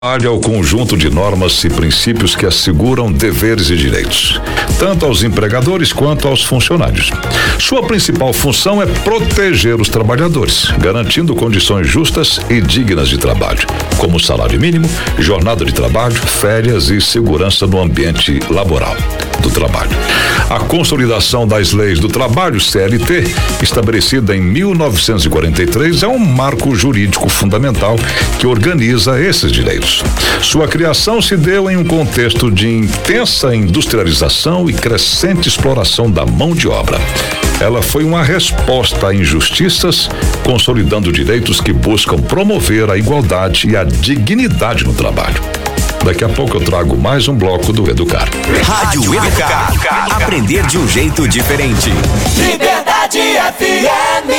Trabalho é o conjunto de normas e princípios que asseguram deveres e direitos, tanto aos empregadores quanto aos funcionários. Sua principal função é proteger os trabalhadores, garantindo condições justas e dignas de trabalho, como salário mínimo, jornada de trabalho, férias e segurança no ambiente laboral do trabalho. A consolidação das leis do trabalho, CLT, estabelecida em 1943, é um marco jurídico fundamental que organiza esses direitos. Sua criação se deu em um contexto de intensa industrialização e crescente exploração da mão de obra. Ela foi uma resposta a injustiças, consolidando direitos que buscam promover a igualdade e a dignidade no trabalho. Daqui a pouco eu trago mais um bloco do Educar. Rádio Educar. Aprender de um jeito diferente. Liberdade FM.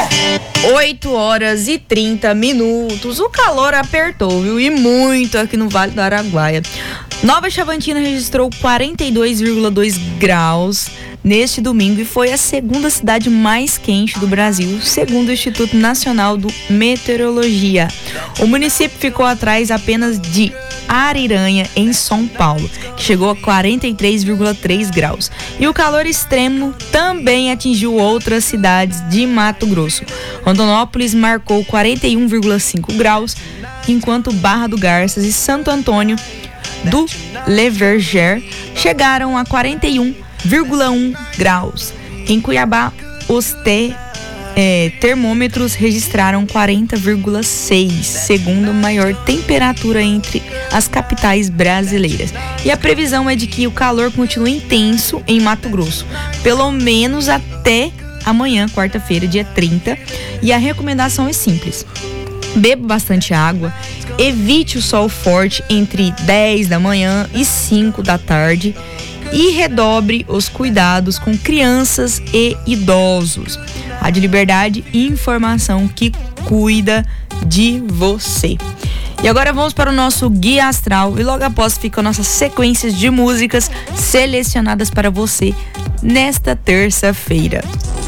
8h30. O calor apertou, viu? E muito aqui no Vale do Araguaia. Nova Chavantina registrou 42,2 graus neste domingo e foi a segunda cidade mais quente do Brasil, segundo o Instituto Nacional de Meteorologia. O município ficou atrás apenas de Ariranha, em São Paulo, que chegou a 43,3 graus. E o calor extremo também atingiu outras cidades de Mato Grosso. Rondonópolis marcou 41,5 graus, enquanto Barra do Garças e Santo Antônio do Leverger chegaram a 41,1 graus. Em Cuiabá, os termômetros registraram 40,6, segunda maior temperatura entre as capitais brasileiras. E a previsão é de que o calor continue intenso em Mato Grosso, pelo menos até amanhã, quarta-feira, dia 30. E a recomendação é simples: beba bastante água, evite o sol forte entre 10 da manhã e 5 da tarde e redobre os cuidados com crianças e idosos. Rádio Liberdade, informação que cuida de você. E agora vamos para o nosso Guia Astral e logo após fica nossas sequências de músicas selecionadas para você nesta terça-feira.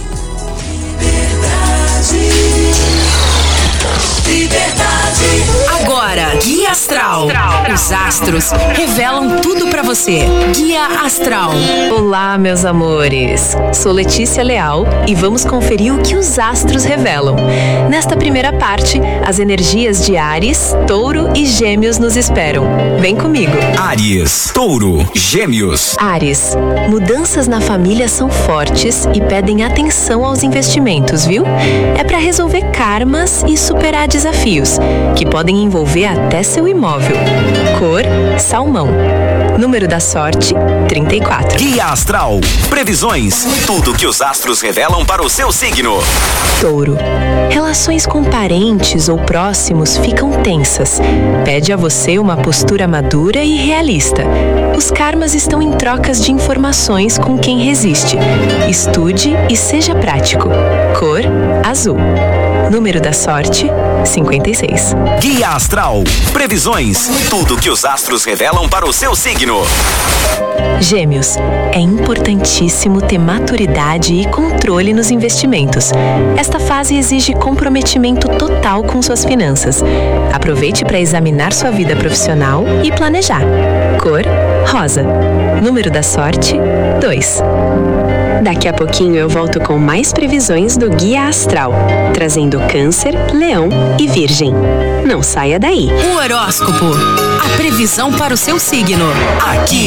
Agora, Guia Astral. Os astros revelam tudo pra você. Guia Astral. Olá, meus amores. Sou Letícia Leal e vamos conferir o que os astros revelam. Nesta primeira parte, as energias de Áries, Touro e Gêmeos nos esperam. Vem comigo. Áries, Touro, Gêmeos. Áries, mudanças na família são fortes e pedem atenção aos investimentos, viu? É pra resolver karmas e superar desafios, que podem envolver até seu imóvel. Cor, salmão. Número da sorte, 34. Guia Astral. Previsões. Tudo que os astros revelam para o seu signo. Touro. Relações com parentes ou próximos ficam tensas. Pede a você uma postura madura e realista. Os karmas estão em trocas de informações com quem resiste. Estude e seja prático. Cor, azul. Número da sorte, 56. Guia Astral. Previsões. Tudo que os astros revelam para o seu signo. Gêmeos. É importantíssimo ter maturidade e controle nos investimentos. Esta fase exige comprometimento total com suas finanças. Aproveite para examinar sua vida profissional e planejar. Cor, rosa. Número da sorte, 2. Daqui a pouquinho eu volto com mais previsões do Guia Astral, trazendo Câncer, Leão e Virgem. Não saia daí. O horóscopo. A previsão para o seu signo. Aqui